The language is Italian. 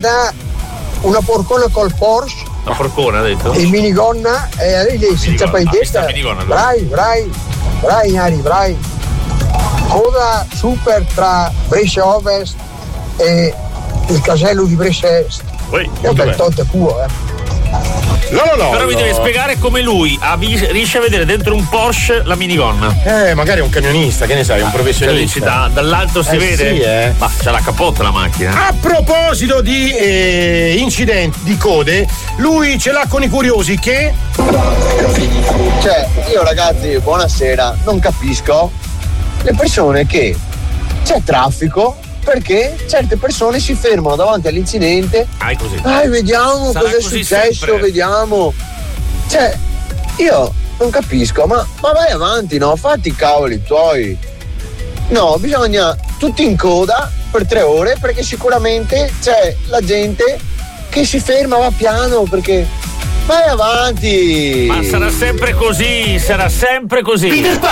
vede una porcona col Porsche. Una porcona, ha detto? E minigonna, e lei si ciappa in testa. Brai, Nari, brai. Coda super tra Brescia Ovest e il casello di Brescia Est. È un bel totte tuo, No. Però mi deve spiegare come lui riesce a vedere dentro un Porsche la minigonna. Magari è un camionista, che ne sai, un professionista. Dall'alto si vede? Sì, Ma c'ha la capotta la macchina. A proposito di incidenti, di code, lui ce l'ha con i curiosi che... Cioè, io ragazzi, buonasera, non capisco le persone che c'è traffico perché certe persone si fermano davanti all'incidente. Vediamo sarà cosa è successo, sempre. vediamo. Cioè, io non capisco, ma vai avanti, no? Fatti i cavoli tuoi. No, bisogna tutti in coda per 3 ore perché sicuramente c'è la gente che si ferma, va piano perché vai avanti. Ma sarà sempre così.